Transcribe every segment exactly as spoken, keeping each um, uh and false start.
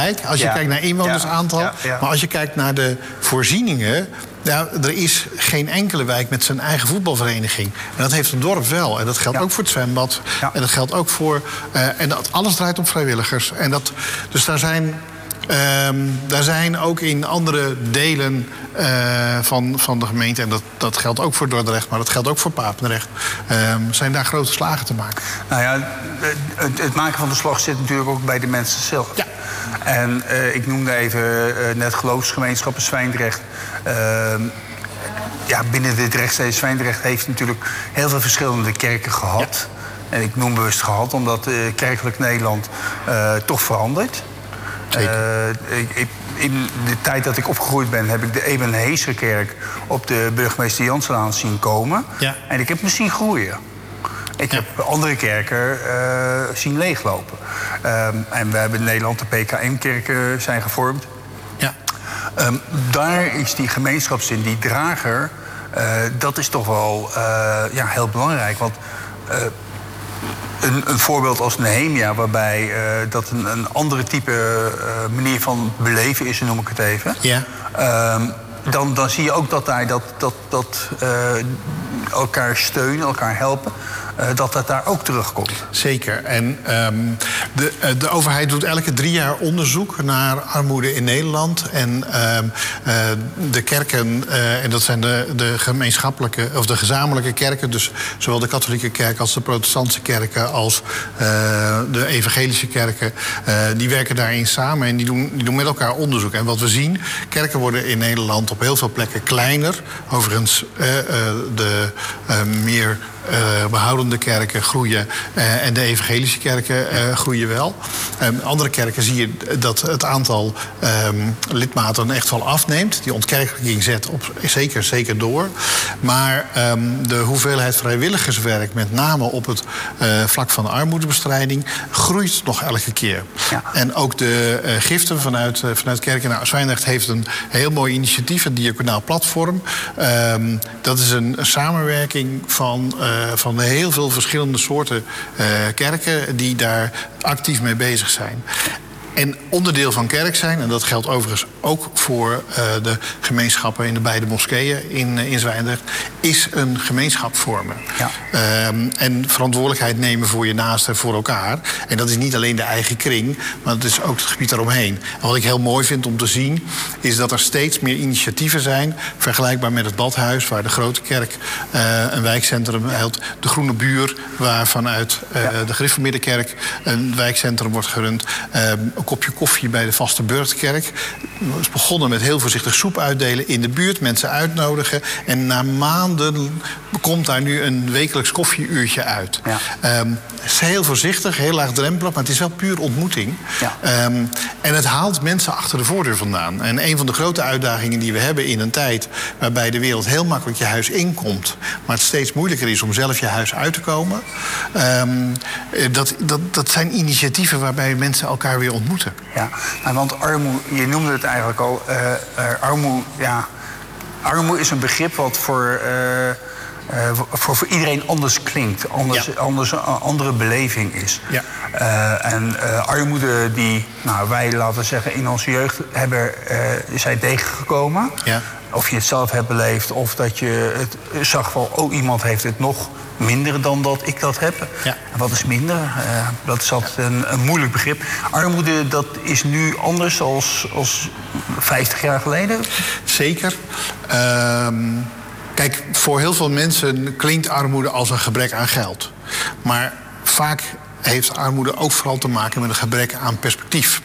wijk, als je Ja. kijkt naar inwonersaantal. Ja, ja, ja. Maar als je kijkt naar de voorzieningen... Ja, er is geen enkele wijk met zijn eigen voetbalvereniging. En dat heeft een dorp wel. En dat geldt Ja. ook voor het zwembad. Ja. En dat geldt ook voor... Uh, en dat, alles draait om vrijwilligers. En dat, dus daar zijn... Um, daar zijn ook in andere delen uh, van, van de gemeente... en dat, dat geldt ook voor Dordrecht, maar dat geldt ook voor Papendrecht... Um, zijn daar grote slagen te maken. Nou ja, het, het maken van de slag zit natuurlijk ook bij de mensen zelf. Ja. En uh, ik noemde even uh, net geloofsgemeenschappen Zwijndrecht... Uh, ja, binnen dit rechtstreeks Zwijndrecht heeft natuurlijk heel veel verschillende kerken gehad. Ja. En ik noem bewust gehad, omdat uh, kerkelijk Nederland uh, toch verandert. Uh, ik, in de tijd dat ik opgegroeid ben, heb ik de Eben Heesgerkerk op de burgemeester Janslaan zien komen. Ja. En ik heb me zien groeien. Ik ja. heb andere kerken uh, zien leeglopen. Um, en we hebben in Nederland de P K M-kerken zijn gevormd. Ja. Um, daar is die gemeenschapszin, die drager, uh, dat is toch wel uh, ja, heel belangrijk. Want uh, Een, een voorbeeld als Nehemia, waarbij uh, dat een, een andere type uh, manier van beleven is, noem ik het even. Ja. Um, dan, dan zie je ook dat daar dat, dat, dat uh, elkaar steunen, elkaar helpen, uh, dat dat daar ook terugkomt. Zeker. En um, de, de overheid doet elke drie jaar onderzoek naar armoede in Nederland. En um, uh, de kerken, uh, en dat zijn de, de gemeenschappelijke of de gezamenlijke kerken, dus zowel de katholieke kerk als de protestantse kerken als uh, de evangelische kerken, uh, die werken daarin samen en die doen, die doen met elkaar onderzoek. En wat we zien, kerken worden in Nederland op heel veel plekken kleiner. Overigens, uh, uh, de uh, meer uh, behoudende kerken groeien uh, en de evangelische kerken uh, groeien wel. Um, andere kerken zie je dat het aantal um, lidmaten echt wel afneemt. Die ontkerkelijking zet op, zeker, zeker door. Maar um, de hoeveelheid vrijwilligerswerk, met name op het uh, vlak van armoedebestrijding, groeit nog elke keer. Ja. En ook de uh, giften vanuit, uh, vanuit kerken. Nou, Zwijndrecht heeft een heel mooi initiatief, een diaconaal platform. Um, dat is een, een samenwerking van, uh, van heel veel verschillende soorten uh, kerken die daar actief mee bezig zijn. En onderdeel van kerk zijn, en dat geldt overigens ook voor uh, de gemeenschappen in de beide moskeeën in, uh, in Zwijndrecht, is een gemeenschap vormen. Ja. Um, en verantwoordelijkheid nemen voor je naasten, voor elkaar. En dat is niet alleen de eigen kring, maar het is ook het gebied daaromheen. En wat ik heel mooi vind om te zien, is dat er steeds meer initiatieven zijn, vergelijkbaar met het Badhuis, waar de Grote Kerk uh, een wijkcentrum houdt. De Groene Buur, waar vanuit uh, ja. de Gereformeerde Kerk een wijkcentrum wordt gerund. Uh, Een kopje koffie bij de Vaste Burchtkerk. Het is begonnen met heel voorzichtig soep uitdelen in de buurt, mensen uitnodigen. En na maanden komt daar nu een wekelijks koffieuurtje uit. Ja. Um, het is heel voorzichtig, heel laagdrempelig, maar het is wel puur ontmoeting. Ja. Um, en het haalt mensen achter de voordeur vandaan. En een van de grote uitdagingen die we hebben in een tijd waarbij de wereld heel makkelijk je huis inkomt, maar het steeds moeilijker is om zelf je huis uit te komen. Um, dat, dat, dat zijn initiatieven waarbij mensen elkaar weer ontmoeten. Ja, want armoede, je noemde het eigenlijk al, uh, uh, armoede, ja, armoede is een begrip wat voor, uh, uh, voor, voor iedereen anders klinkt, anders, ja. anders een andere beleving is. Ja. Uh, en uh, armoede die, nou, wij, laten we zeggen, in onze jeugd hebben, uh, zijn tegengekomen. Ja. Of je het zelf hebt beleefd, of dat je het zag van, oh, iemand heeft het nog minder dan dat ik dat heb. Ja. En wat is minder? Uh, dat is altijd een, een moeilijk begrip. Armoede, dat is nu anders als, als vijftig jaar geleden? Zeker. Um, kijk, voor heel veel mensen klinkt armoede als een gebrek aan geld. Maar vaak heeft armoede ook vooral te maken met een gebrek aan perspectief.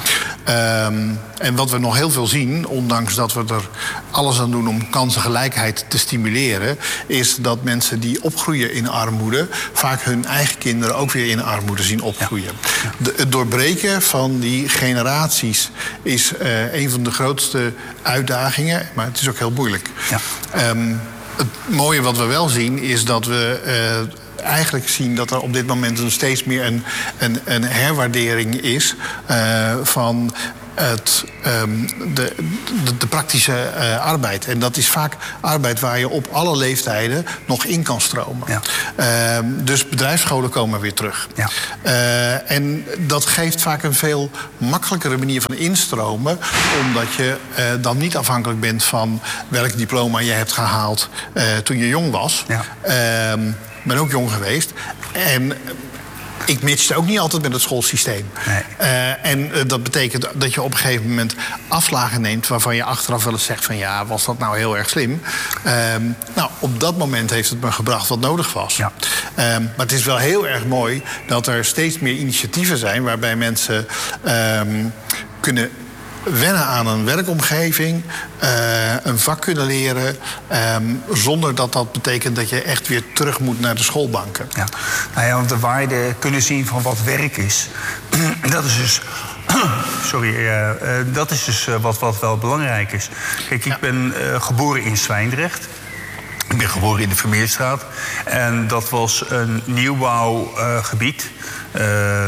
Um, en wat we nog heel veel zien, ondanks dat we er alles aan doen om kansengelijkheid te stimuleren, is dat mensen die opgroeien in armoede vaak hun eigen kinderen ook weer in armoede zien opgroeien. Ja. Ja. De, het doorbreken van die generaties is uh, een van de grootste uitdagingen, maar het is ook heel moeilijk. Ja. Um, het mooie wat we wel zien is dat we Uh, eigenlijk zien dat er op dit moment een steeds meer een, een, een herwaardering is uh, van het, um, de, de, de praktische uh, arbeid. En dat is vaak arbeid waar je op alle leeftijden nog in kan stromen. Ja. Um, dus bedrijfsscholen komen weer terug. Ja. Uh, en dat geeft vaak een veel makkelijkere manier van instromen, omdat je uh, dan niet afhankelijk bent van welk diploma je hebt gehaald uh, toen je jong was. Ja. Um, ik ben ook jong geweest. En ik matchte ook niet altijd met het schoolsysteem. Nee. Uh, en uh, dat betekent dat je op een gegeven moment afslagen neemt waarvan je achteraf wel eens zegt van ja, was dat nou heel erg slim? Uh, nou, op dat moment heeft het me gebracht wat nodig was. Ja. Uh, maar het is wel heel erg mooi dat er steeds meer initiatieven zijn waarbij mensen uh, kunnen wennen aan een werkomgeving, uh, een vak kunnen leren, um, zonder dat dat betekent dat je echt weer terug moet naar de schoolbanken. Ja. Nou ja, want de waarde kunnen zien van wat werk is, dat is dus sorry, uh, uh, dat is dus uh, wat, wat wel belangrijk is. Kijk, ik ja. ben uh, geboren in Zwijndrecht. Ik ben geboren in de Vermeerstraat. En dat was een nieuwbouwgebied. Uh,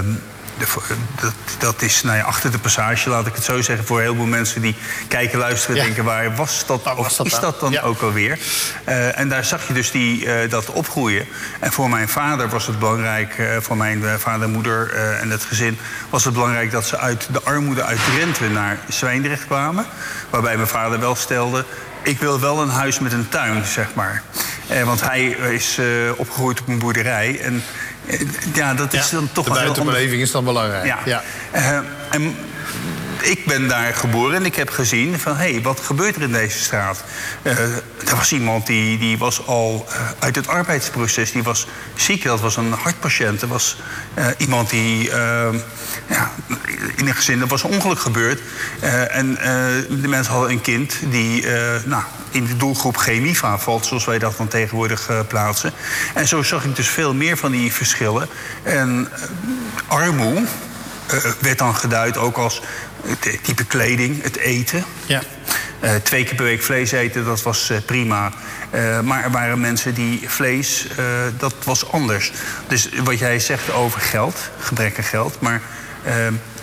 Dat, dat is nou ja, achter de passage, laat ik het zo zeggen, voor heel veel mensen die kijken, luisteren, ja. denken, waar was dat, of was dat is dat dan ja. ook alweer? Uh, en daar zag je dus die, uh, dat opgroeien. En voor mijn vader was het belangrijk, uh, voor mijn uh, vader en moeder uh, en het gezin, was het belangrijk dat ze uit de armoede uit Drenthe naar Zwijndrecht kwamen. Waarbij mijn vader wel stelde, ik wil wel een huis met een tuin, zeg maar. Uh, want hij is uh, opgegroeid op een boerderij. En ja, dat is ja, dan toch de buitenbeleving is dan belangrijk. Ja. Ja. Uh, en ik ben daar geboren en ik heb gezien van, hé, hey, wat gebeurt er in deze straat? Uh, er was iemand die, die was al uh, uit het arbeidsproces, die was ziek, dat was een hartpatiënt. Er was uh, iemand die, uh, ja, in een gezin, er was een ongeluk gebeurd. Uh, en uh, de mensen hadden een kind die, uh, nou, in de doelgroep Chemiva valt, zoals wij dat dan tegenwoordig uh, plaatsen. En zo zag ik dus veel meer van die verschillen. En uh, armoede uh, werd dan geduid ook als het type kleding, het eten. Ja. Uh, twee keer per week vlees eten, dat was uh, prima. Uh, maar er waren mensen die vlees, uh, dat was anders. Dus wat jij zegt over geld, gebrek aan geld, maar Uh,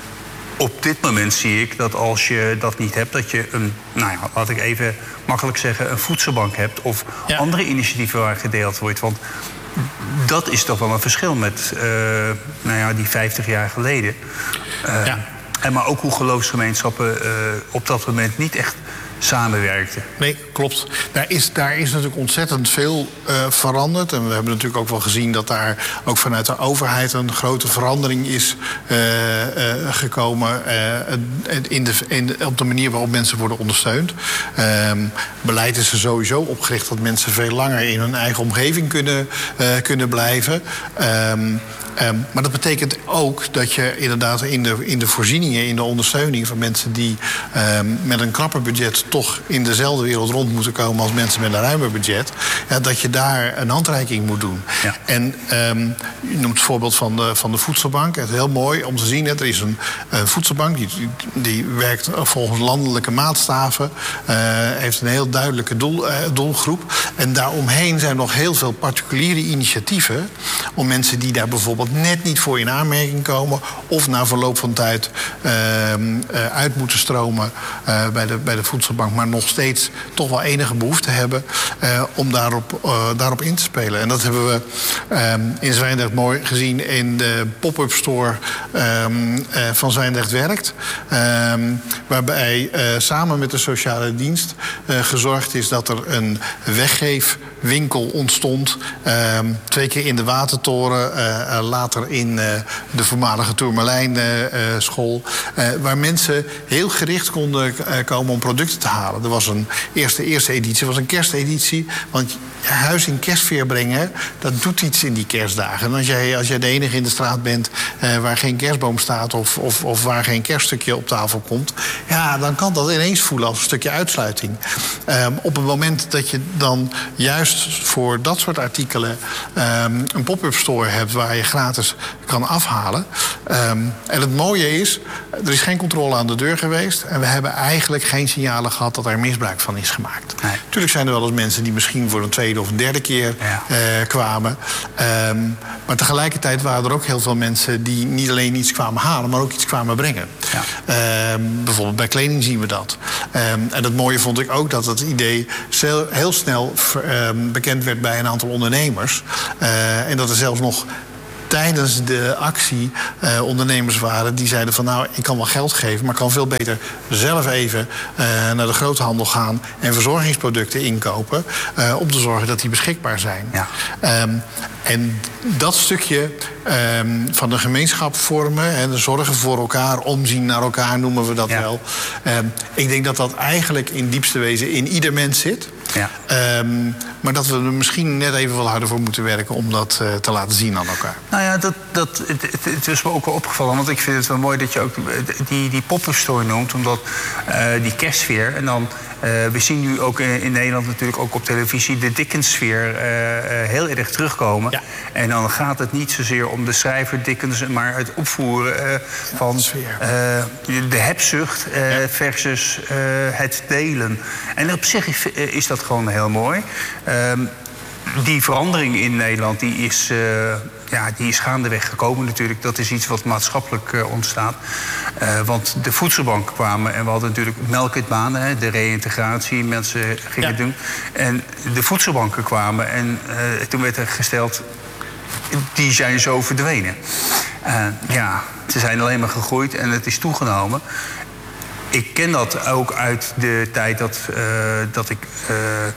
op dit moment zie ik dat als je dat niet hebt, dat je een, nou ja, laat ik even makkelijk zeggen, een voedselbank hebt of ja. andere initiatieven waar gedeeld wordt. Want dat is toch wel een verschil met uh, nou ja, die vijftig jaar geleden. Uh, ja. En maar ook hoe geloofsgemeenschappen uh, op dat moment niet echt samenwerkten. Nee, klopt. Daar is, daar is natuurlijk ontzettend veel uh, veranderd. En we hebben natuurlijk ook wel gezien dat daar ook vanuit de overheid een grote verandering is uh, uh, gekomen uh, in de, in de, op de manier waarop mensen worden ondersteund. Uh, beleid is er sowieso opgericht dat mensen veel langer in hun eigen omgeving kunnen, uh, kunnen blijven. Um, Um, maar dat betekent ook dat je inderdaad in de, in de voorzieningen, in de ondersteuning van mensen die um, met een krapper budget toch in dezelfde wereld rond moeten komen als mensen met een ruimer budget, ja, dat je daar een handreiking moet doen. Ja. En um, je noemt het voorbeeld van de, van de voedselbank. Het is heel mooi om te zien. Hè, er is een, een voedselbank die, die werkt volgens landelijke maatstaven, uh, heeft een heel duidelijke doel, uh, doelgroep. En daaromheen zijn nog heel veel particuliere initiatieven om mensen die daar bijvoorbeeld net niet voor in aanmerking komen of na verloop van tijd uh, uh, uit moeten stromen uh, bij, de, bij de voedselbank, maar nog steeds toch wel enige behoefte hebben uh, om daarop, uh, daarop in te spelen. En dat hebben we uh, in Zwijndrecht mooi gezien in de pop-up store um, uh, van Zwijndrecht Werkt. Um, waarbij uh, samen met de sociale dienst uh, gezorgd is dat er een weggeefwinkel ontstond. Um, twee keer in de Watertoren, uh, later in uh, de voormalige Tourmalijn uh, uh, school. Uh, waar mensen heel gericht konden uh, komen om producten te halen. Er was een eerste, eerste editie, was een kersteditie. Want huis in kerstfeer brengen, dat doet iets in die kerstdagen. En als jij, als jij de enige in de straat bent uh, waar geen kerstboom staat of, of, of waar geen kerststukje op tafel komt, ja, dan kan dat ineens voelen als een stukje uitsluiting. Um, op het moment dat je dan juist voor dat soort artikelen um, een pop-up store hebt waar je gratis kan afhalen. Um, en het mooie is, er is geen controle aan de deur geweest en we hebben eigenlijk geen signalen gehad dat er misbruik van is gemaakt. Nee. Tuurlijk zijn er wel eens mensen die misschien voor een tweede of een derde keer ja. uh, kwamen. Um, Maar tegelijkertijd waren er ook heel veel mensen die niet alleen iets kwamen halen, maar ook iets kwamen brengen. Ja. Uh, bijvoorbeeld bij kleding zien we dat. Uh, en het mooie vond ik ook dat het idee heel snel uh, bekend werd bij een aantal ondernemers. Uh, en dat er zelfs nog tijdens de actie uh, ondernemers waren die zeiden van nou, ik kan wel geld geven, maar ik kan veel beter zelf even uh, naar de groothandel gaan en verzorgingsproducten inkopen uh, om te zorgen dat die beschikbaar zijn. Ja. Um, en dat stukje um, van de gemeenschap vormen en de zorgen voor elkaar, omzien naar elkaar noemen we dat ja. wel. Um, ik denk dat dat eigenlijk in diepste wezen in ieder mens zit. Ja. Um, maar dat we er misschien net even wat harder voor moeten werken om dat uh, te laten zien aan elkaar. Nou ja, dat, dat, het, het, het is me ook wel opgevallen. Want ik vind het wel mooi dat je ook die, die poppenstore noemt. Omdat uh, die kerstsfeer. En dan, uh, we zien nu ook in, in Nederland natuurlijk ook op televisie de Dickens-sfeer uh, uh, heel erg terugkomen. Ja. En dan gaat het niet zozeer om de schrijver Dickens, maar het opvoeren uh, van uh, de hebzucht uh, ja. versus uh, het delen. En op zich is, is dat gewoon heel mooi. Um, die verandering in Nederland die is, uh, ja, die is gaandeweg gekomen natuurlijk. Dat is iets wat maatschappelijk uh, ontstaat. Uh, want de voedselbanken kwamen en we hadden natuurlijk melketbanen, hè, de reïntegratie, mensen gingen ja. doen. En de voedselbanken kwamen en uh, toen werd er gesteld, die zijn zo verdwenen. Uh, ja, ze zijn alleen maar gegroeid en het is toegenomen. Ik ken dat ook uit de tijd dat, uh, dat ik uh,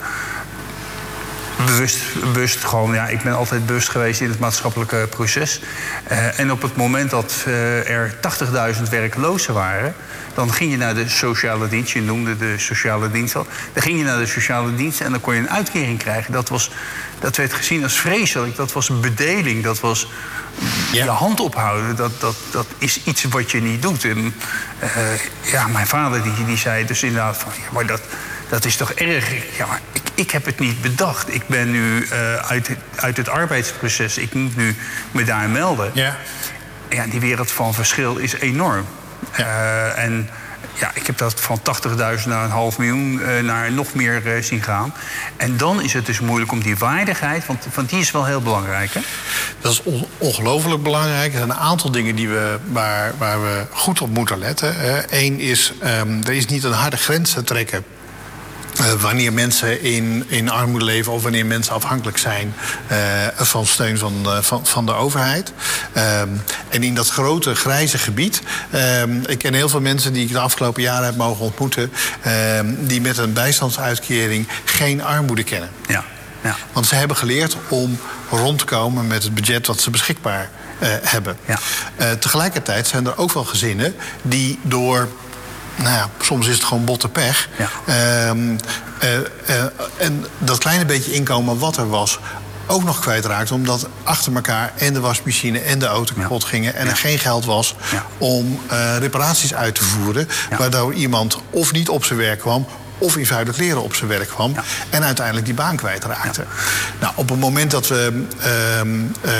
bewust, bewust gewoon... Ja, ik ben altijd bewust geweest in het maatschappelijke proces. Uh, en op het moment dat uh, er tachtigduizend werklozen waren, dan ging je naar de sociale dienst. Je noemde de sociale dienst al. Dan ging je naar de sociale dienst en dan kon je een uitkering krijgen. Dat, was, dat werd gezien als vreselijk. Dat was een bedeling. Dat was ja. je hand ophouden. Dat, dat, dat is iets wat je niet doet. En uh, ja, mijn vader die, die zei dus inderdaad van, ja, maar dat, dat is toch erg. Ja, maar ik, ik heb het niet bedacht. Ik ben nu uh, uit, uit het arbeidsproces. Ik moet nu me daar melden. Ja. Ja, die wereld van verschil is enorm. Ja. Uh, en ja, ik heb dat van tachtigduizend naar een half miljoen uh, naar nog meer uh, zien gaan. En dan is het dus moeilijk om die waardigheid, want, want die is wel heel belangrijk, hè? Dat is on- ongelooflijk belangrijk. Er zijn een aantal dingen die we, waar, waar we goed op moeten letten. Eén uh, is, um, er is niet een harde grens te trekken. Uh, wanneer mensen in, in armoede leven of wanneer mensen afhankelijk zijn uh, van steun van, uh, van, van de overheid. Um, en in dat grote grijze gebied, um, ik ken heel veel mensen die ik de afgelopen jaren heb mogen ontmoeten, um, die met een bijstandsuitkering geen armoede kennen. Ja. Ja. Want ze hebben geleerd om rond te komen met het budget wat ze beschikbaar uh, hebben. Ja. Uh, tegelijkertijd zijn er ook wel gezinnen die door, nou ja, soms is het gewoon botte pech. Ja. Um, uh, uh, en dat kleine beetje inkomen wat er was ook nog kwijtraakte, omdat achter elkaar en de wasmachine en de auto kapot ja. gingen en ja. er geen geld was ja. om uh, reparaties uit te voeren, ja. waardoor iemand of niet op zijn werk kwam of eenvoudig leren op zijn werk kwam ja. en uiteindelijk die baan kwijtraakte. Ja. Nou, op het moment dat we um, uh,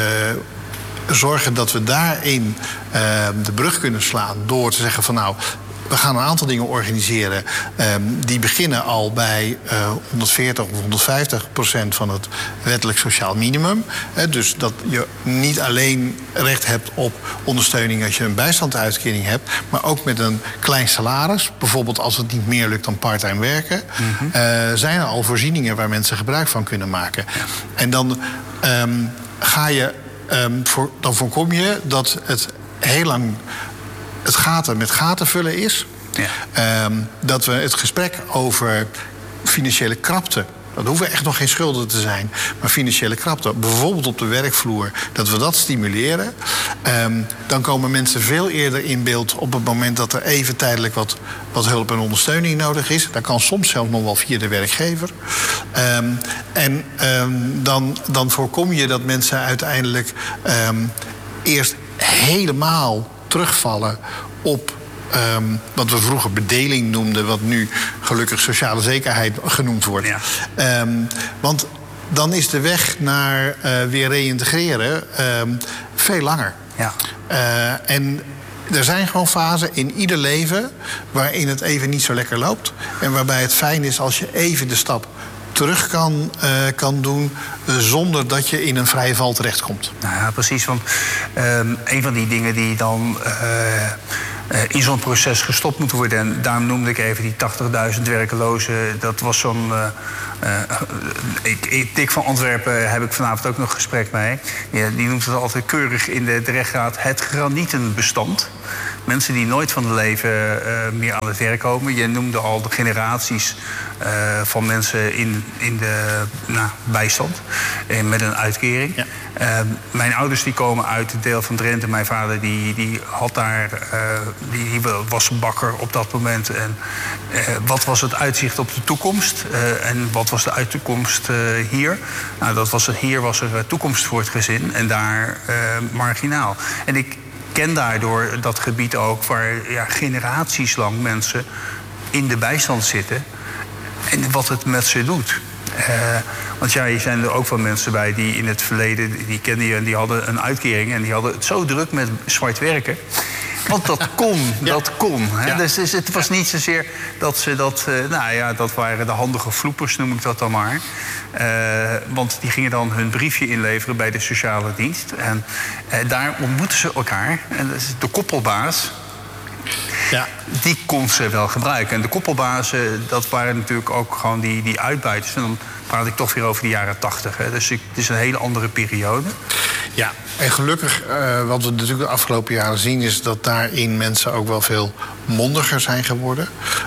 zorgen dat we daarin uh, de brug kunnen slaan door te zeggen van nou, we gaan een aantal dingen organiseren. Um, die beginnen al bij uh, honderdveertig of honderdvijftig procent van het wettelijk sociaal minimum. He, dus dat je niet alleen recht hebt op ondersteuning als je een bijstandsuitkering hebt, maar ook met een klein salaris. Bijvoorbeeld als het niet meer lukt dan parttime werken. Mm-hmm. Uh, zijn er al voorzieningen waar mensen gebruik van kunnen maken. Ja. En dan um, ga je, um, voor, dan voorkom je dat het heel lang het gaten met gaten vullen is. Ja. Um, dat we het gesprek over financiële krapte, dat hoeven echt nog geen schulden te zijn, maar financiële krapte, bijvoorbeeld op de werkvloer, dat we dat stimuleren. Um, dan komen mensen veel eerder in beeld op het moment dat er even tijdelijk wat, wat hulp en ondersteuning nodig is. Dat kan soms zelfs nog wel via de werkgever. Um, en um, dan, dan voorkom je dat mensen uiteindelijk um, eerst helemaal terugvallen op um, wat we vroeger bedeling noemden, wat nu gelukkig sociale zekerheid genoemd wordt. Ja. Um, want dan is de weg naar uh, weer reïntegreren um, veel langer. Ja. Uh, en er zijn gewoon fasen in ieder leven waarin het even niet zo lekker loopt. En waarbij het fijn is als je even de stap terug kan, uh, kan doen uh, zonder dat je in een vrije val terechtkomt. Nou ja, precies. Want uh, een van die dingen die dan uh, uh, in zo'n proces gestopt moeten worden, en daarom noemde ik even die tachtigduizend werkelozen. Dat was zo'n. Uh, uh, ik, ik, Dick van Antwerpen heb ik vanavond ook nog een gesprek mee. Ja, die noemt het altijd keurig in de, de rechtsraad het granietenbestand. Mensen die nooit van het leven uh, meer aan het werk komen. Je noemde al de generaties uh, van mensen in, in de nou, bijstand. En met een uitkering. Ja. Uh, mijn ouders die komen uit het deel van Drenthe. Mijn vader die, die had daar, uh, die, die was bakker op dat moment. En uh, wat was het uitzicht op de toekomst? Uh, en wat was de uitkomst uh, hier? Nou, dat was het, hier was er toekomst voor het gezin. En daar uh, marginaal. En ik ken daardoor dat gebied ook waar ja, generaties lang mensen in de bijstand zitten. En wat het met ze doet. Uh, want ja, er zijn er ook wel mensen bij die in het verleden, die kende je en die hadden een uitkering en die hadden het zo druk met zwart werken. Want dat kon, ja. dat kon. Hè? Ja. Dus, dus het was niet zozeer dat ze dat... Uh, nou ja, dat waren de handige vloepers, noem ik dat dan maar. Uh, want die gingen dan hun briefje inleveren bij de sociale dienst. En uh, daar ontmoetten ze elkaar. En dat is de koppelbaas. Ja. Die kon ze wel gebruiken. En de koppelbazen, dat waren natuurlijk ook gewoon die, die uitbuiters. En dan praat ik toch weer over de jaren tachtig. Dus ik, het is een hele andere periode. Ja, en gelukkig, uh, wat we natuurlijk de afgelopen jaren zien, is dat daarin mensen ook wel veel mondiger zijn geworden.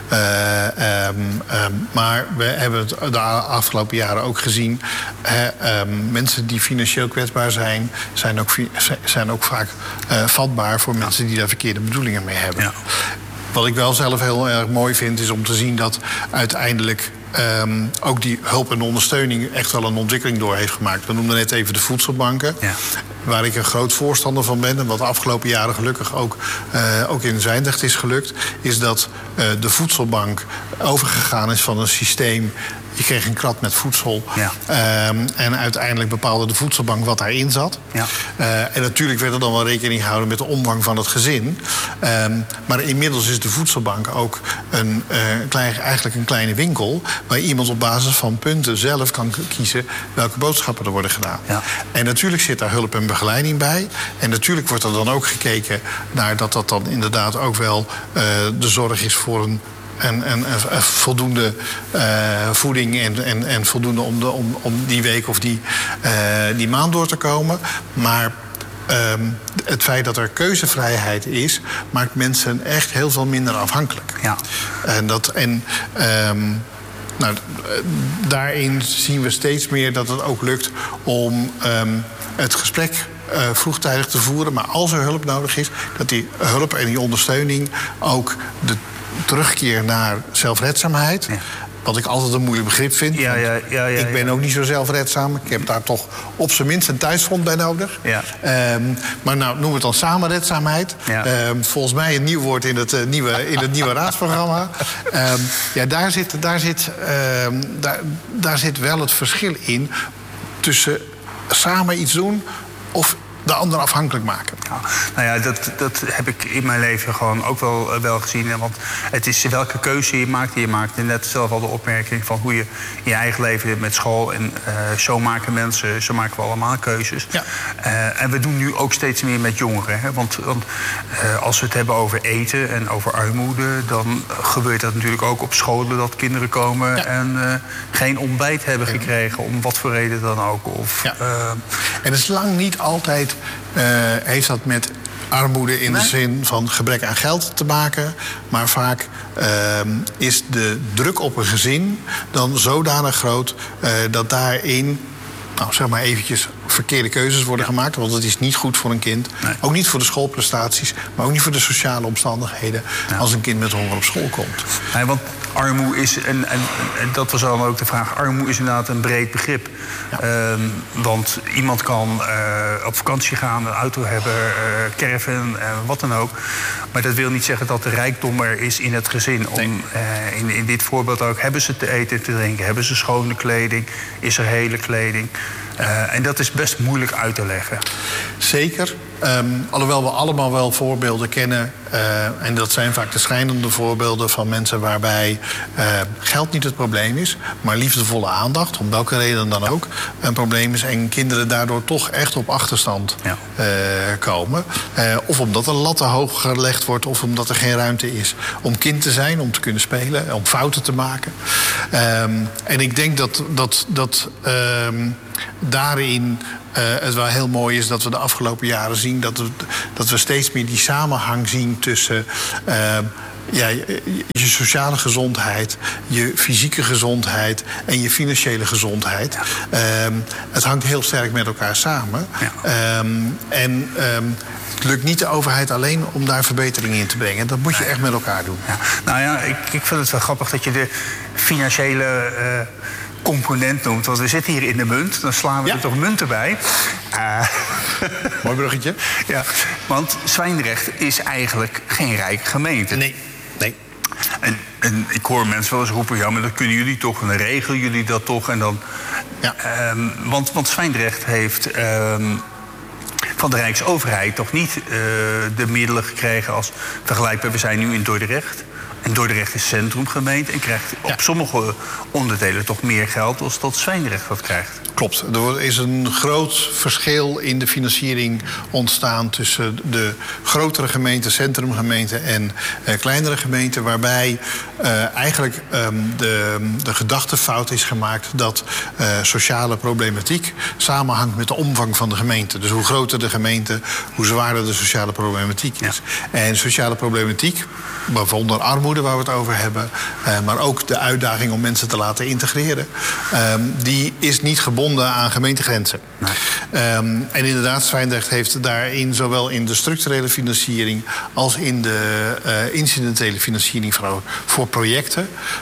Uh, um, um, maar we hebben het de afgelopen jaren ook gezien. Uh, um, mensen die financieel kwetsbaar zijn, zijn ook, zijn ook vaak uh, vatbaar voor mensen die daar verkeerde bedoelingen mee hebben. Ja. Wat ik wel zelf heel erg mooi vind, is om te zien dat uiteindelijk Um, ook die hulp en ondersteuning echt wel een ontwikkeling door heeft gemaakt. We noemden net even de voedselbanken. Ja. Waar ik een groot voorstander van ben, en wat de afgelopen jaren gelukkig ook, uh, ook in Zwijndrecht is gelukt, is dat uh, de voedselbank overgegaan is van een systeem. Je kreeg een krat met voedsel. Ja. Um, en uiteindelijk bepaalde de voedselbank wat daarin zat. Ja. Uh, en natuurlijk werd er dan wel rekening gehouden met de omvang van het gezin. Um, maar inmiddels is de voedselbank ook een, uh, klein, eigenlijk een kleine winkel waar iemand op basis van punten zelf kan kiezen welke boodschappen er worden gedaan. Ja. En natuurlijk zit daar hulp en begeleiding bij. En natuurlijk wordt er dan ook gekeken naar dat dat dan inderdaad ook wel uh, de zorg is voor een En, en, en voldoende uh, voeding en, en, en voldoende om, de, om, om die week of die, uh, die maand door te komen. Maar um, het feit dat er keuzevrijheid is, maakt mensen echt heel veel minder afhankelijk. Ja. En, dat, en um, nou, daarin zien we steeds meer dat het ook lukt om um, het gesprek Uh, vroegtijdig te voeren. Maar als er hulp nodig is, dat die hulp en die ondersteuning ook de terugkeer naar zelfredzaamheid. Ja. Wat ik altijd een moeilijk begrip vind. Ja, ja, ja, ja, ik ben ja. ook niet zo zelfredzaam. Ik heb daar toch op zijn minst een thuisfront bij nodig. Ja. Um, maar nou, noem het dan samenredzaamheid. Ja. Um, volgens mij een nieuw woord in het, uh, nieuwe, in het nieuwe raadsprogramma. Um, ja, daar zit, daar, zit, um, daar, daar zit wel het verschil in tussen samen iets doen of de ander afhankelijk maken. Ja, nou ja, dat, dat heb ik in mijn leven gewoon ook wel, wel gezien. Want het is welke keuze je maakt. Je maakt net zelf al de opmerking van hoe je in je eigen leven met school. En uh, zo maken mensen, zo maken we allemaal keuzes. Ja. Uh, en we doen nu ook steeds meer met jongeren. Hè? Want, want uh, als we het hebben over eten en over armoede, dan gebeurt dat natuurlijk ook op scholen dat kinderen komen ja. en uh, geen ontbijt hebben gekregen, om wat voor reden dan ook. Of, ja. uh, en het is lang niet altijd Uh, heeft dat met armoede in nee. de zin van gebrek aan geld te maken. Maar vaak uh, is de druk op een gezin dan zodanig groot uh, dat daarin, nou zeg maar eventjes, verkeerde keuzes worden ja. gemaakt. Want het is niet goed voor een kind. Nee. Ook niet voor de schoolprestaties, maar ook niet voor de sociale omstandigheden ja. als een kind met honger op school komt. Nee, want armoede is, en, en, en dat was dan ook de vraag, armoede is inderdaad een breed begrip. Ja. Um, want iemand kan uh, op vakantie gaan, een auto hebben, uh, caravan, uh, wat dan ook. Maar dat wil niet zeggen dat de rijkdom er is in het gezin. Om, nee. uh, in, in dit voorbeeld ook, hebben ze te eten en te drinken? Hebben ze schone kleding? Is er hele kleding? Uh, en dat is best moeilijk uit te leggen. Zeker. Um, alhoewel we allemaal wel voorbeelden kennen. Uh, en dat zijn vaak de schrijnende voorbeelden van mensen waarbij uh, geld niet het probleem is, maar liefdevolle aandacht, om welke reden dan ook, een probleem is. En kinderen daardoor toch echt op achterstand ja. uh, komen. Uh, of omdat de lat te hoog gelegd wordt, of omdat er geen ruimte is om kind te zijn, om te kunnen spelen, om fouten te maken. Um, en ik denk dat, dat, dat um, daarin Uh, het wel heel mooi is dat we de afgelopen jaren zien dat we, dat we steeds meer die samenhang zien tussen uh, ja, je, je sociale gezondheid, je fysieke gezondheid en je financiële gezondheid. Ja. Um, het hangt heel sterk met elkaar samen. Ja. Um, en um, het lukt niet de overheid alleen om daar verbeteringen in te brengen. Dat moet je echt met elkaar doen. Ja. Nou ja, ik, ik vind het wel grappig dat je de financiële Uh... component noemt. Want we zitten hier in de munt, dan slaan we ja. er toch munten bij. Uh, Mooi bruggetje. Ja, want Zwijndrecht is eigenlijk geen rijke gemeente. Nee, nee. En, en ik hoor mensen wel eens roepen, ja, maar dat kunnen jullie toch en dan regelen jullie dat toch. En dan, ja. um, want, want Zwijndrecht heeft um, van de Rijksoverheid toch niet uh, de middelen gekregen als vergelijkbaar. We zijn nu in Dordrecht. En Dordrecht is centrumgemeente en krijgt ja. op sommige onderdelen toch meer geld dan dat Zwijndrecht dat krijgt. Klopt. Er is een groot verschil in de financiering ontstaan tussen de grotere gemeenten, centrumgemeenten en uh, kleinere gemeenten, waarbij uh, eigenlijk um, de, de gedachtefout is gemaakt dat uh, sociale problematiek samenhangt met de omvang van de gemeente. Dus hoe groter de gemeente, hoe zwaarder de sociale problematiek is. Ja. En sociale problematiek, waaronder armoede waar we het over hebben, uh, maar ook de uitdaging om mensen te laten integreren, um, die is niet gebonden aan gemeentegrenzen. Nee. Um, en inderdaad, Zwijndrecht heeft daarin zowel in de structurele financiering als in de uh, incidentele financiering voor, voor projecten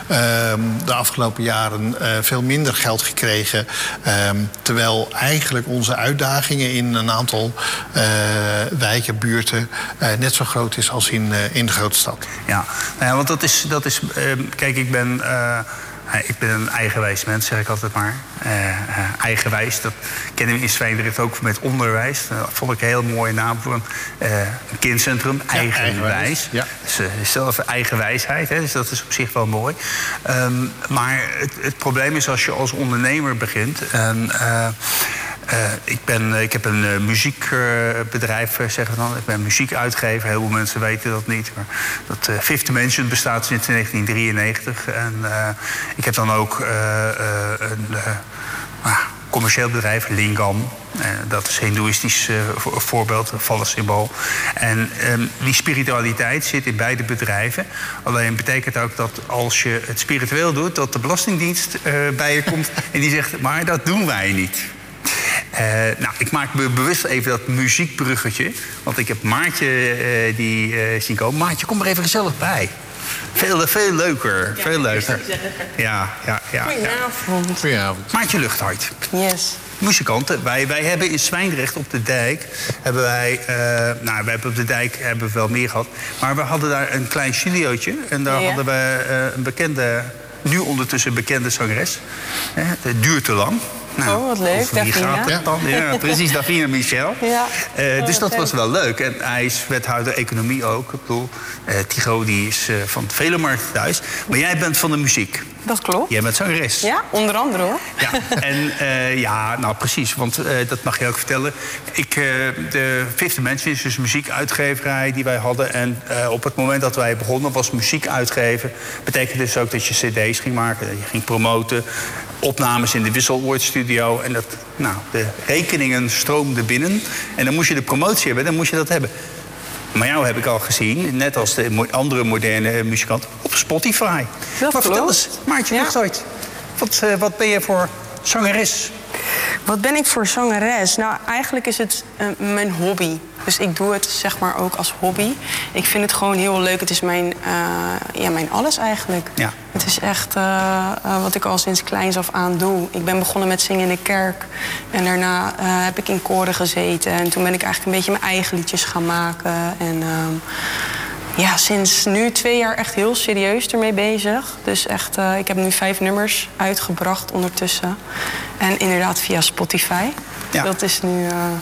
um, de afgelopen jaren uh, veel minder geld gekregen. Um, terwijl eigenlijk onze uitdagingen in een aantal uh, wijken, buurten uh, net zo groot is als in, uh, in de grote stad. Ja, nou ja, want dat is, dat is uh, kijk, ik ben Uh... Ik ben een eigenwijs mens, zeg ik altijd maar. Uh, uh, eigenwijs, dat kennen we in Zwijndrecht ook met onderwijs. Dat vond ik een heel mooie naam voor een, uh, een kindcentrum. Ja, eigenwijs. eigenwijs. Ja. Dus, uh, zelf eigenwijsheid, hè, dus dat is op zich wel mooi. Um, maar het, het probleem is als je als ondernemer begint. En, uh, Uh, ik, ben, ik heb een uh, muziekbedrijf, uh, zeggen we dan. Ik ben muziekuitgever. Heel veel mensen weten dat niet. Maar dat uh, Fifth Dimension bestaat sinds negentien drieënnegentig. En uh, ik heb dan ook uh, uh, een uh, uh, commercieel bedrijf, Lingam. Uh, dat is een hindoeïstisch uh, voorbeeld, een vallensymbool. En um, die spiritualiteit zit in beide bedrijven. Alleen betekent ook dat als je het spiritueel doet, dat de Belastingdienst uh, bij je komt en die zegt, maar dat doen wij niet. Uh, nou, ik maak me bewust even dat muziekbruggetje. Want ik heb Maartje uh, die uh, zien komen. Maartje, kom er even gezellig bij. Veel, veel leuker. Ja, veel leuker. Ja, ja, ja. Goedenavond. Goedenavond. Maartje Luchthart. Yes. Muzikanten. Wij, wij hebben in Zwijndrecht op de dijk. Hebben wij. Uh, nou, wij hebben op de dijk hebben we wel meer gehad. Maar we hadden daar een klein studiootje. En daar ja. hadden we uh, een bekende. Nu ondertussen bekende zangeres. Uh, het duurt te lang. Nou, oh, wat leuk, wie gaat het dan? Ja, precies, Davina Michel. Ja. Uh, dus dat was wel leuk. En hij is wethouder economie ook. Ik bedoel, uh, Tycho die is uh, van het Velemarkt thuis. Maar jij bent van de muziek. Dat klopt. Jij bent zangeres. Ja, onder andere hoor. Ja, en uh, ja, nou precies, want uh, dat mag je ook vertellen. Ik, uh, de Fifth Dimension is dus een muziekuitgeverij die wij hadden. En uh, op het moment dat wij begonnen was muziek uitgeven. Betekent dus ook dat je cd's ging maken, dat je ging promoten. Opnames in de Wisseloordstudio. En dat, nou, de rekeningen stroomden binnen. En dan moest je de promotie hebben, dan moest je dat hebben. Maar jou heb ik al gezien, net als de andere moderne muzikant, op Spotify. Dat maar vertel eens, Maartje Luchthart, ja. wat, uh, wat ben je voor zangeres? Wat ben ik voor zangeres? Nou, eigenlijk is het uh, mijn hobby. Dus ik doe het zeg maar ook als hobby. Ik vind het gewoon heel leuk. Het is mijn, uh, ja, mijn alles eigenlijk. Ja. Het is echt uh, uh, wat ik al sinds kleins af aan doe. Ik ben begonnen met zingen in de kerk. En daarna uh, heb ik in koren gezeten. En toen ben ik eigenlijk een beetje mijn eigen liedjes gaan maken. En uh, ja, sinds nu twee jaar echt heel serieus ermee bezig. Dus echt, uh, ik heb nu vijf nummers uitgebracht ondertussen. En inderdaad via Spotify. Ja. Dat is nu uh,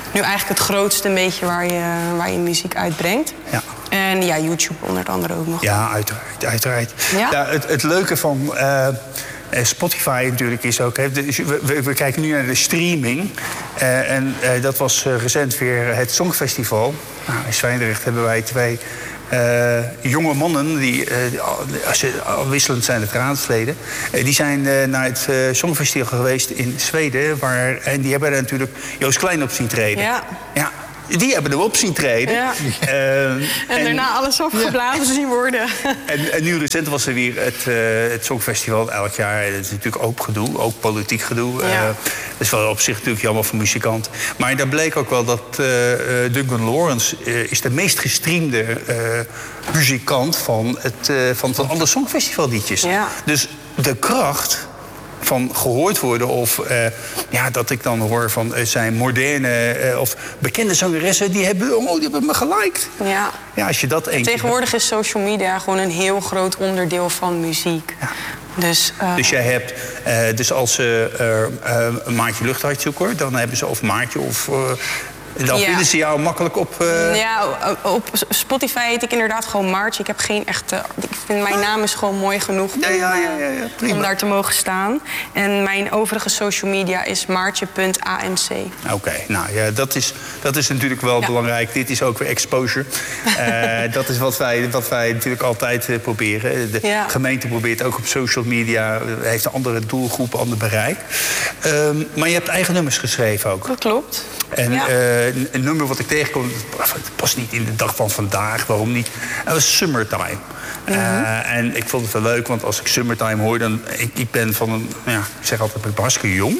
nu eigenlijk het grootste een beetje waar je, waar je muziek uitbrengt. Ja. En ja, YouTube onder andere ook nog. Ja, uiteraard. uiteraard. Ja? Ja, het, het leuke van uh, Spotify natuurlijk is ook... Hè, dus we, we, we kijken nu naar de streaming. Uh, en uh, dat was uh, recent weer het Songfestival. Nou, in Zwijndrecht hebben wij twee... Uh, jonge mannen, die, uh, als je, wisselend zijn het raadsleden... Uh, die zijn uh, naar het uh, Songfestival geweest in Zweden. Waar, en die hebben er natuurlijk Joost Klein op zien treden. Ja. Ja. Die hebben hem op zien treden. Ja. Uh, en, en daarna alles opgeblazen ja. zien worden. En, en nu recent was er weer het, uh, het Songfestival elk jaar. Dat is natuurlijk ook gedoe, ook politiek gedoe. Ja. Uh, dat is wel op zich natuurlijk jammer voor muzikanten. Maar daar bleek ook wel dat uh, Duncan Lawrence uh, is de meest gestreamde uh, muzikant van, het, uh, van, van alle Songfestivalliedjes. Ja. Dus de kracht... van gehoord worden of uh, ja, dat ik dan hoor van uh, zijn moderne uh, of bekende zangeressen die hebben, oh, die hebben me geliked. Ja. Ja, als je dat eens tegenwoordig is social media gewoon een heel groot onderdeel van muziek. Ja. Dus, uh... dus jij hebt, uh, dus als ze uh, uh, een Maartje Luchthardt zoeken, dan hebben ze of Maartje of uh, dan ja. vinden ze jou makkelijk op... Uh... Ja, op Spotify heet ik inderdaad gewoon Maartje. Ik heb geen echte... Ik vind mijn naam is gewoon mooi genoeg om, ja, ja, ja, ja, ja. om daar te mogen staan. En mijn overige social media is maartje punt a m c. Oké, okay, nou ja, dat is, dat is natuurlijk wel ja. belangrijk. Dit is ook weer exposure. uh, dat is wat wij, wat wij natuurlijk altijd uh, proberen. De ja. gemeente probeert ook op social media... Uh, heeft een andere doelgroep, ander bereik. Um, maar je hebt eigen nummers geschreven ook. Dat klopt. En ja. uh, een nummer wat ik tegenkom, het past niet in de dag van vandaag, waarom niet? Dat was Summertime. Mm-hmm. uh, en ik vond het wel leuk, want als ik Summertime hoor, dan... Ik, ik ben van een, ja, ik zeg altijd, ik ben hartstikke jong.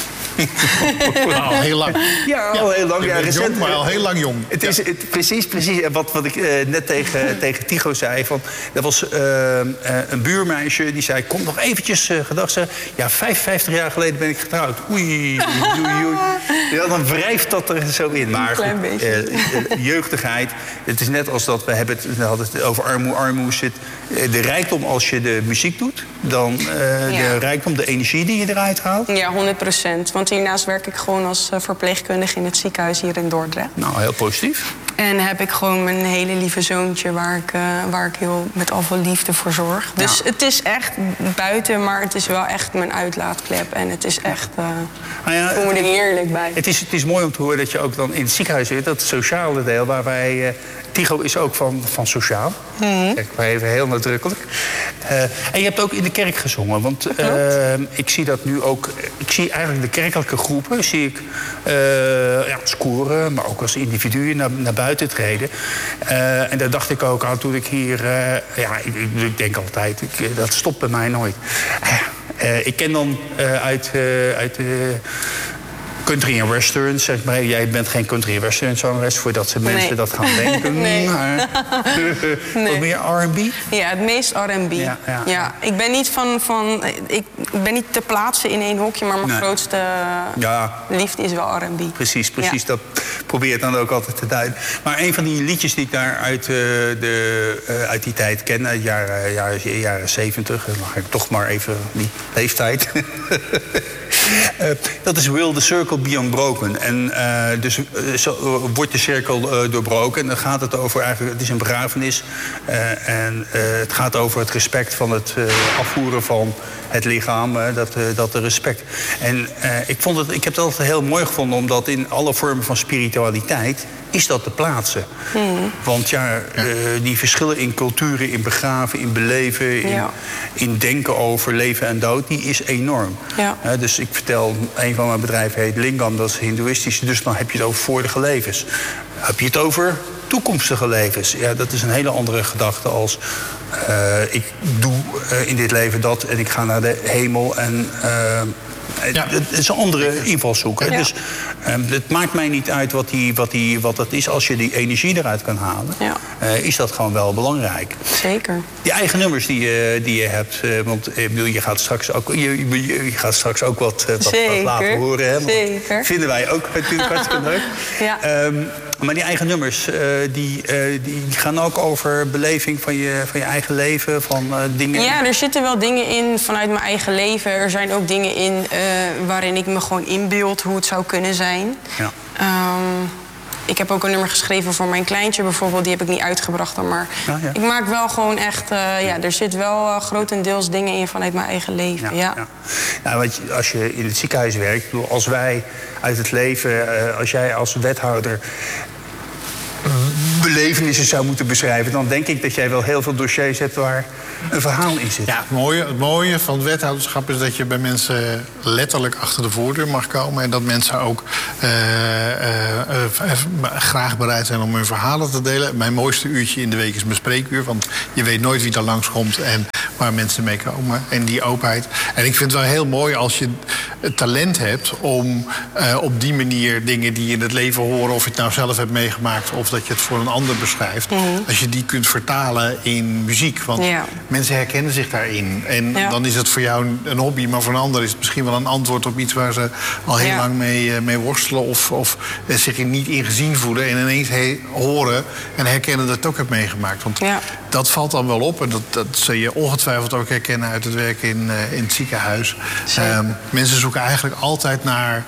Al heel lang. Ja, al heel lang. Ja, recent, jong, maar al heel lang jong. Het is, het, precies, precies. Wat, wat ik uh, net tegen, tegen Tycho zei. Van, dat was uh, uh, een buurmeisje die zei... Kom nog eventjes uh, gedacht. Ze, ja, vijfenvijftig jaar geleden ben ik getrouwd. Oei, oei, oei. Ja, dan wrijft dat er zo in. Maar een klein beetje. Uh, jeugdigheid. Het is net als dat we hebben het, we hadden het over armoe. Armoe zit. De rijkdom als je de muziek doet. Dan uh, ja. de rijkdom, de energie die je eruit haalt. Ja, honderd procent. Want hiernaast werk ik gewoon als verpleegkundige in het ziekenhuis hier in Dordrecht. Nou, heel positief. En heb ik gewoon mijn hele lieve zoontje waar ik, uh, waar ik heel met al veel liefde voor zorg. Dus ja. het is echt buiten, maar het is wel echt mijn uitlaatklep. En het is echt, uh, nou ja, ik voel me er heerlijk bij. Het is, het is mooi om te horen dat je ook dan in het ziekenhuis zit. Dat sociale deel waar wij... Uh, Tycho is ook van, van sociaal. Mm-hmm. Kijk, maar even heel nadrukkelijk. Uh, en je hebt ook in de kerk gezongen. Want uh, ik zie dat nu ook... Ik zie eigenlijk de kerkelijke groepen... zie ik uh, ja, scoren, maar ook als individuen naar, naar buiten treden. Uh, en daar dacht ik ook aan toen ik hier... Uh, ja, ik, ik denk altijd, ik, dat stopt bij mij nooit. Uh, uh, ik ken dan uh, uit... Uh, uit uh, country en western, zeg maar. Jij bent geen country en western zangeres, voordat ze mensen nee. dat gaan denken. Nee. Maar, nee. Wat meer R en B? Ja, het meest R en B. Ja, ja. ja, ik ben niet van, van ik ben niet te plaatsen in één hokje, maar mijn nee. grootste ja. liefde is wel R en B. Precies, precies. Ja. Dat probeer ik dan ook altijd te duiden. Maar een van die liedjes die ik daar uit, uh, de, uh, uit die tijd ken, uit de jaren, jaren, jaren zeventig, dan mag ik toch maar even die leeftijd. Uh, dat is Will the Circle Be Unbroken. En uh, dus uh, zo, uh, wordt de cirkel uh, doorbroken. En dan gaat het over eigenlijk, het is een begrafenis. Uh, en uh, het gaat over het respect van het uh, afvoeren van het lichaam. Uh, dat, uh, dat de respect. En uh, ik, vond het, ik heb het altijd heel mooi gevonden, omdat in alle vormen van spiritualiteit is dat te plaatsen. Mm. Want ja, uh, die verschillen in culturen, in begraven, in beleven, in, ja. in denken over leven en dood, die is enorm. Ja. Uh, dus ik vertel, een van mijn bedrijven heet Lingam, dat is hindoeïstisch, dus dan heb je het over vorige levens. Heb je het over toekomstige levens? Ja, dat is een hele andere gedachte als uh, ik doe uh, in dit leven dat en ik ga naar de hemel en uh, ja. Het is een andere invalshoek. Ja. Dus um, het maakt mij niet uit wat, die, wat, die, wat dat is. Als je die energie eruit kan halen, ja. uh, is dat gewoon wel belangrijk. Zeker. Die eigen nummers die, uh, die je hebt. Uh, want uh, je, gaat straks ook, je, je, je gaat straks ook wat, uh, wat, wat laten horen. Hè? Zeker. Vinden wij ook natuurlijk hartstikke leuk. Ja. Um, maar die eigen nummers, uh, die, uh, die gaan ook over beleving van je, van je eigen leven, van uh, dingen... Ja, er zitten wel dingen in vanuit mijn eigen leven. Er zijn ook dingen in uh, waarin ik me gewoon inbeeld hoe het zou kunnen zijn. Ja. Um, ik heb ook een nummer geschreven voor mijn kleintje bijvoorbeeld. Die heb ik niet uitgebracht dan, maar ah, ja. ik maak wel gewoon echt... Uh, ja, er zit wel uh, grotendeels dingen in vanuit mijn eigen leven, ja. ja. ja. Nou, want als je in het ziekenhuis werkt, bedoel, als wij uit het leven... Uh, als jij als wethouder belevenissen zou moeten beschrijven... dan denk ik dat jij wel heel veel dossiers hebt waar een verhaal in zit. Ja, het mooie, het mooie van het wethouderschap is dat je bij mensen letterlijk achter de voordeur mag komen... en dat mensen ook uh, uh, uh, graag bereid zijn om hun verhalen te delen. Mijn mooiste uurtje in de week is mijn spreekuur... want je weet nooit wie er langskomt en waar mensen mee komen. En die openheid. En ik vind het wel heel mooi als je het talent hebt... om uh, op die manier dingen die in het leven horen... of je het nou zelf hebt meegemaakt... of dat je het voor een ander beschrijft... Mm-hmm. als je die kunt vertalen in muziek. Want ja. mensen herkennen zich daarin. En ja. dan is het voor jou een hobby... maar voor een ander is het misschien wel een antwoord op iets... waar ze al heel ja. lang mee, uh, mee worstelen... of, of uh, zich er niet in gezien voelen... en ineens he- horen en herkennen dat het ook hebt meegemaakt. Want ja. dat valt dan wel op. En dat, dat zul je ongetwijfeld ook herkennen... uit het werk in, uh, in het ziekenhuis. Um, mensen zoeken eigenlijk altijd naar...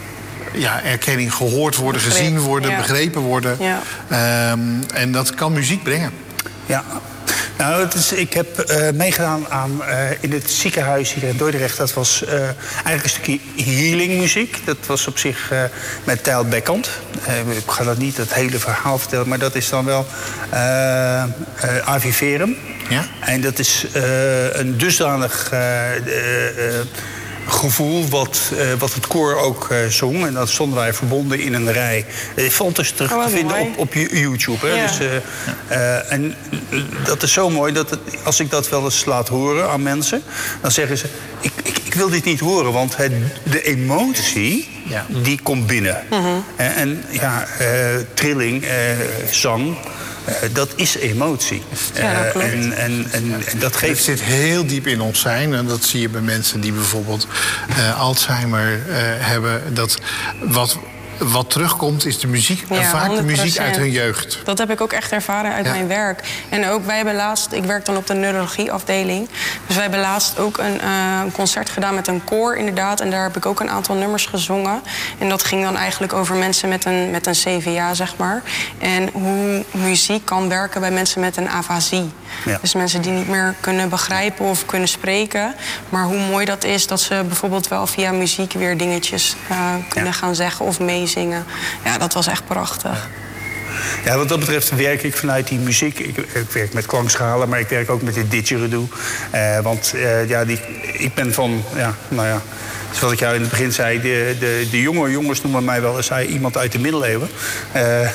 ja, erkenning, gehoord worden, Begreep. gezien worden, ja. begrepen worden. Ja. Um, en dat kan muziek brengen. Ja. Nou, het is, ik heb uh, meegedaan aan, uh, in het ziekenhuis hier in Dordrecht. Dat was uh, eigenlijk een stukje healingmuziek. Dat was op zich uh, met Tijl Bekkant. Uh, ik ga dat niet het hele verhaal vertellen, maar dat is dan wel uh, uh, Aviverum. Ja? En dat is uh, een dusdanig... Uh, uh, uh, gevoel wat, uh, wat het koor ook uh, zong. En dat stonden wij verbonden in een rij. Het valt dus terug oh, te vinden op, op YouTube. Hè? Ja. Dus, uh, uh, en uh, dat is zo mooi dat het, als ik dat wel eens laat horen aan mensen... dan zeggen ze, ik, ik, ik wil dit niet horen. Want het, de emotie, ja. die komt binnen. Mm-hmm. En, en ja, uh, trilling, uh, zang... Uh, dat is emotie. Ja, dat klopt. Uh, en, en, en, en dat geeft... Het zit heel diep in ons zijn. En dat zie je bij mensen die bijvoorbeeld uh, Alzheimer uh, hebben. Dat wat, wat terugkomt is de muziek. Ja, en vaak honderd procent. De muziek uit hun jeugd. Dat heb ik ook echt ervaren uit ja. mijn werk. En ook, wij hebben laatst... Ik werk dan op de neurologieafdeling. Dus wij hebben laatst ook een uh, concert gedaan met een koor, inderdaad. En daar heb ik ook een aantal nummers gezongen. En dat ging dan eigenlijk over mensen met een, met een C V A, zeg maar. En hoe muziek kan werken bij mensen met een afasie. Ja. Dus mensen die niet meer kunnen begrijpen of kunnen spreken. Maar hoe mooi dat is dat ze bijvoorbeeld wel via muziek weer dingetjes uh, kunnen ja. gaan zeggen of meezingen. Ja, dat was echt prachtig. Ja. Ja, wat dat betreft werk ik vanuit die muziek. Ik, ik werk met klankschalen, maar ik werk ook met de didgeridoo. Uh, want uh, ja, die, ik ben van, ja, nou ja... Zoals ik jou in het begin zei, de, de, de jonge jongens noemen mij wel eens iemand uit de middeleeuwen. Uh,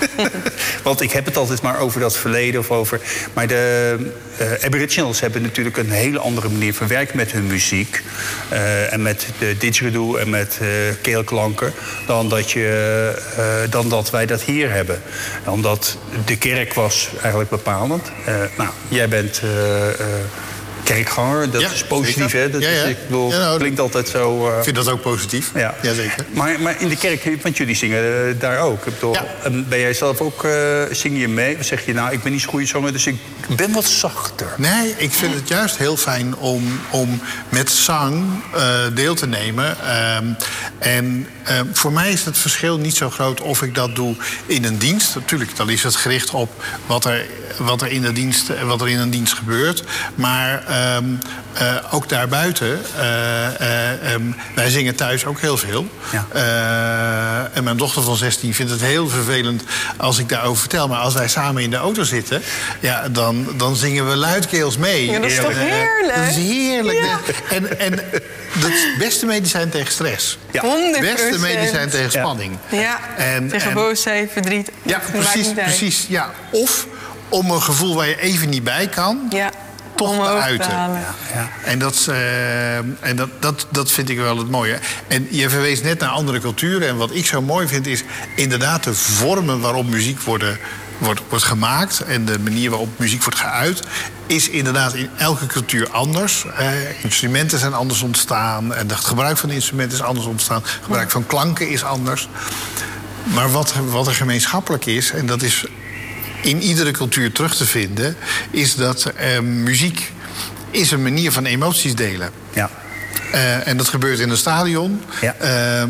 Want ik heb het altijd maar over dat verleden of over... Maar de uh, Aboriginals hebben natuurlijk een hele andere manier van werken met hun muziek. Uh, en met de didgeridoo en met uh, keelklanken... Dan dat, je, uh, dan dat wij dat hier hebben. Omdat de kerk was eigenlijk bepalend. Uh, nou, jij bent... Uh, uh, kerkganger, dat ja, is positief, hè? Dat ja, ja. Is, ik bedoel, ja, nou, klinkt altijd zo... Uh... Ik vind dat ook positief, ja, ja zeker. Maar, maar in de kerk, want jullie zingen uh, daar ook. Ik bedoel, ja. Ben jij zelf ook, uh, zing je mee? Of zeg je, nou, ik ben niet zo'n goede zanger, dus ik ben wat zachter? Nee, ik vind het juist heel fijn om, om met zang uh, deel te nemen. Um, en uh, voor mij is het verschil niet zo groot of ik dat doe in een dienst. Natuurlijk, dan is het gericht op wat er, wat er, in, de dienst, wat er in een dienst gebeurt. Maar... Um, uh, ook daarbuiten, uh, uh, um, wij zingen thuis ook heel veel. Ja. Uh, en mijn dochter van zestien vindt het heel vervelend als ik daarover vertel. Maar als wij samen in de auto zitten, ja, dan, dan zingen we luidkeels mee. Ja, dat is toch heerlijk? Uh, dat is heerlijk. Ja. En, en dat is het beste medicijn tegen stress. Ja. honderd procent. Het beste medicijn tegen spanning. Ja, en, tegen en, boosheid, verdriet. Ja, precies, precies. Ja. Of om een gevoel waar je even niet bij kan... Ja. toch te uiten. Ja, ja. En, dat, uh, en dat, dat, dat vind ik wel het mooie. En je verwees net naar andere culturen. En wat ik zo mooi vind is inderdaad de vormen waarop muziek worden, wordt, wordt gemaakt. En de manier waarop muziek wordt geuit. Is inderdaad in elke cultuur anders. Uh, instrumenten zijn anders ontstaan. En het gebruik van instrumenten is anders ontstaan. Het gebruik van klanken is anders. Maar wat, wat er gemeenschappelijk is, en dat is in iedere cultuur terug te vinden, is dat uh, muziek is een manier van emoties delen. Ja. Uh, en dat gebeurt in een stadion. Ja. Uh, uh,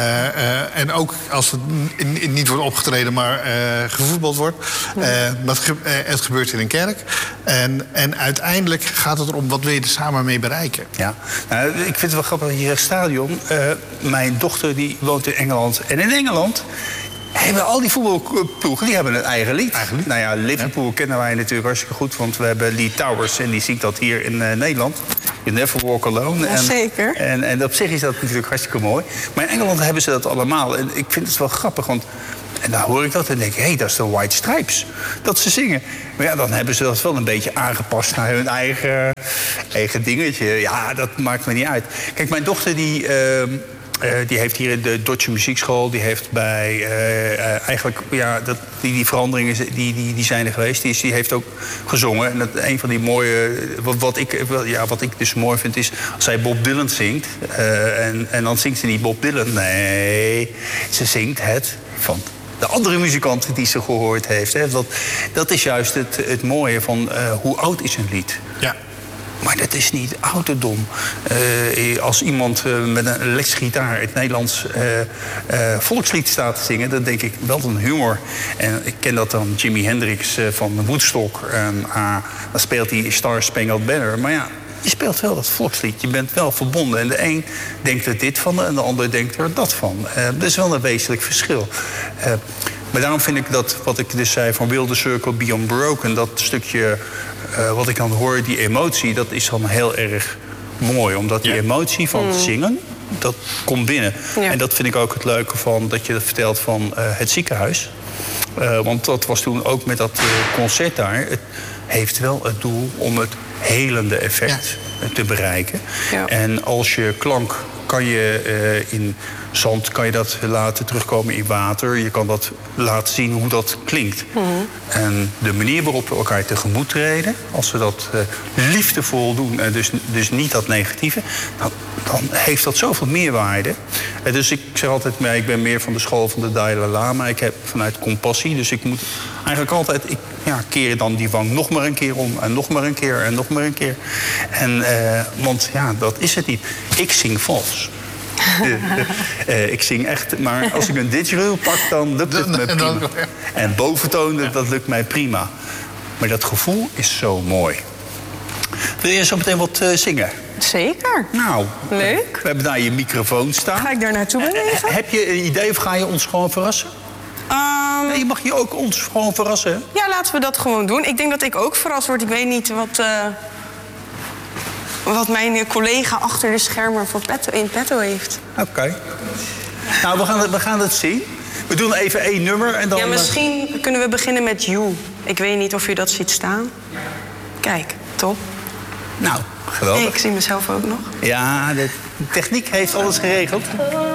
uh, en ook als het n- niet wordt opgetreden, maar uh, gevoetbald wordt. Uh, maar het, ge- uh, het gebeurt in een kerk. En, en uiteindelijk gaat het erom, wat wil je er samen mee bereiken? Ja, nou, ik vind het wel grappig dat je zegt stadion. Uh, mijn dochter die woont in Engeland. En in Engeland hebben al die voetbalploegen die hebben een eigen lied. Eigen lied. Nou ja, Liverpool ja. kennen wij natuurlijk hartstikke goed. Want we hebben Lee Towers en die zingt dat hier in uh, Nederland. You Never Walk Alone. Ja, en, zeker. En, en op zich is dat natuurlijk hartstikke mooi. Maar in Engeland hebben ze dat allemaal. En ik vind het wel grappig, want... En dan hoor ik dat en denk ik, hé, hey, dat is de White Stripes. Dat ze zingen. Maar ja, dan hebben ze dat wel een beetje aangepast naar hun eigen, eigen dingetje. Ja, dat maakt me niet uit. Kijk, mijn dochter die... Uh, Uh, die heeft hier de Deutsche Muziekschool. Die heeft bij uh, uh, eigenlijk ja, dat, die, die veranderingen die, die, die zijn er geweest. Die, is, die heeft ook gezongen. En dat, een van die mooie. Wat, wat, ik, ja, wat ik dus mooi vind is als zij Bob Dylan zingt. Uh, en, en dan zingt ze niet Bob Dylan. Nee, ze zingt het van de andere muzikant die ze gehoord heeft. Hè. Dat, dat is juist het, het mooie van uh, hoe oud is een lied. Ja. Maar dat is niet ouderdom. Uh, als iemand uh, met een elektrische gitaar het Nederlands uh, uh, volkslied staat te zingen... dan denk ik wel een humor. En ik ken dat dan Jimi Hendrix uh, van Woodstock. En uh, dan speelt hij Star Spangled Banner. Maar ja, je speelt wel dat volkslied. Je bent wel verbonden. En de een denkt er dit van en de ander denkt er dat van. Uh, dat is wel een wezenlijk verschil. Uh, maar daarom vind ik dat, wat ik dus zei van Will the Circle Be Unbroken... dat stukje... Uh, wat ik dan hoor, die emotie, dat is dan heel erg mooi. Omdat die ja. emotie van mm. zingen, dat komt binnen. Ja. En dat vind ik ook het leuke van dat je dat vertelt van uh, het ziekenhuis. Uh, want dat was toen ook met dat uh, concert daar. Het heeft wel het doel om het helende effect ja. te bereiken. Ja. En als je klank kan je uh, in zand kan je dat laten terugkomen in water. Je kan dat laten zien hoe dat klinkt. Mm-hmm. En de manier waarop we elkaar tegemoet treden... als we dat uh, liefdevol doen, en dus, dus niet dat negatieve... Dan, dan heeft dat zoveel meerwaarde. Uh, dus ik zeg altijd, maar ik ben meer van de school van de Dalai Lama. Ik heb vanuit compassie, dus ik moet eigenlijk altijd... Ik, ja, keer dan die wang nog maar een keer om en nog maar een keer en nog maar een keer. En, uh, want ja, dat is het niet. Ik zing vals. uh, uh, ik zing echt, maar als ik een didgeridoo pak, dan lukt het me prima. En boventoon, dat lukt mij prima. Maar dat gevoel is zo mooi. Wil je zo meteen wat uh, zingen? Zeker. Nou, leuk. We hebben daar je microfoon staan. Ga ik daar naartoe bewegen? Uh, heb je een idee of ga je ons gewoon verrassen? Um, nee, je mag je ook ons gewoon verrassen. Ja, laten we dat gewoon doen. Ik denk dat ik ook verrast word. Ik weet niet wat... Uh... wat mijn collega achter de schermen voor petto, in petto heeft. Oké. Okay. Nou, we gaan, we gaan het zien. We doen even één nummer en dan... Ja, misschien kunnen we beginnen met You. Ik weet niet of u dat ziet staan. Kijk, top. Nou, geweldig. Ik zie mezelf ook nog. Ja, de techniek heeft alles geregeld.